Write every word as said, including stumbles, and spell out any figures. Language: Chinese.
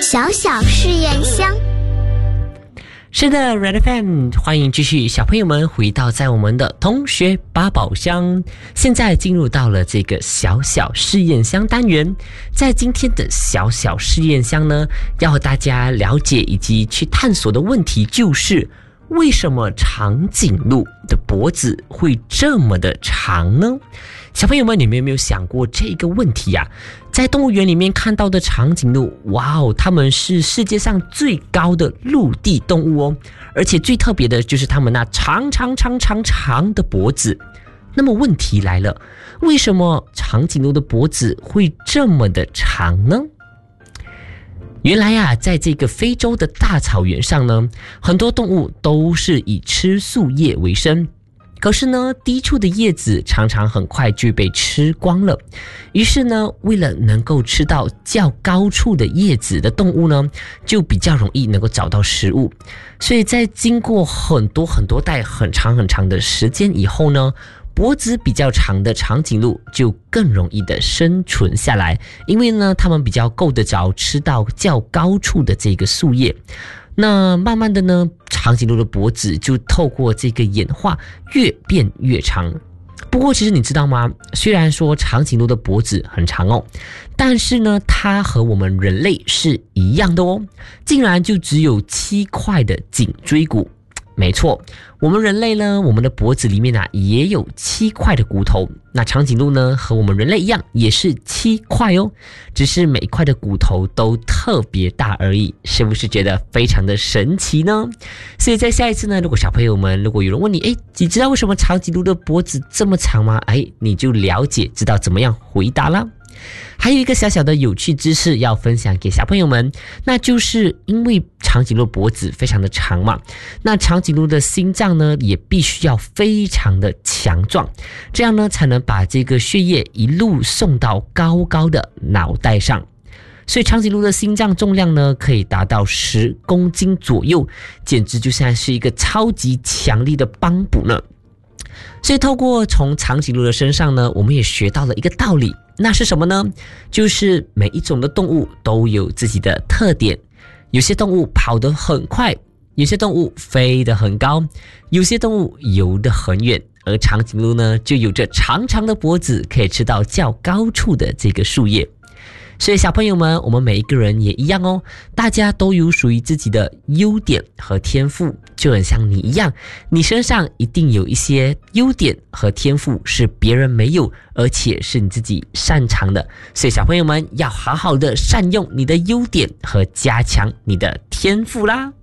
小小试验箱。 是的 Red F M， 欢迎继续小朋友们回到在我们的同学八宝箱。现在进入到了这个小小试验箱单元。在今天的小小试验箱呢，要和大家了解以及去探索的问题就是为什么长颈鹿的脖子会这么的长呢？小朋友们，你们有没有想过这个问题呀、啊？在动物园里面看到的长颈鹿，哇哦，它们是世界上最高的陆地动物哦，而且最特别的就是它们那长长长长长的脖子。那么问题来了，为什么长颈鹿的脖子会这么的长呢？原来啊，在这个非洲的大草原上呢，很多动物都是以吃树叶为生。可是呢，低处的叶子常常很快就被吃光了。于是呢，为了能够吃到较高处的叶子的动物呢，就比较容易能够找到食物。所以在经过很多很多代很长很长的时间以后呢，脖子比较长的长颈鹿就更容易的生存下来，因为呢，它们比较够得着吃到较高处的这个树叶。那慢慢的呢，长颈鹿的脖子就透过这个演化越变越长。不过其实你知道吗？虽然说长颈鹿的脖子很长哦，但是呢，它和我们人类是一样的哦，竟然就只有七块的颈椎骨。没错，我们人类呢，我们的脖子里面啊也有七块的骨头。那长颈鹿呢，和我们人类一样，也是七块哦，只是每块的骨头都特别大而已，是不是觉得非常的神奇呢？所以在下一次呢，如果小朋友们，如果有人问你，诶，你知道为什么长颈鹿的脖子这么长吗？诶，你就了解，知道怎么样回答啦。还有一个小小的有趣知识要分享给小朋友们，那就是因为长颈鹿脖子非常的长嘛，那长颈鹿的心脏呢也必须要非常的强壮，这样呢才能把这个血液一路送到高高的脑袋上。所以长颈鹿的心脏重量呢可以达到十公斤左右，简直就像是一个超级强力的帮补呢。所以透过从长颈鹿的身上呢，我们也学到了一个道理，那是什么呢？就是每一种的动物都有自己的特点，有些动物跑得很快，有些动物飞得很高，有些动物游得很远，而长颈鹿呢就有着长长的脖子，可以吃到较高处的这个树叶。所以小朋友们，我们每一个人也一样哦，大家都有属于自己的优点和天赋，就很像你一样，你身上一定有一些优点和天赋是别人没有，而且是你自己擅长的。所以小朋友们要好好的善用你的优点和加强你的天赋啦。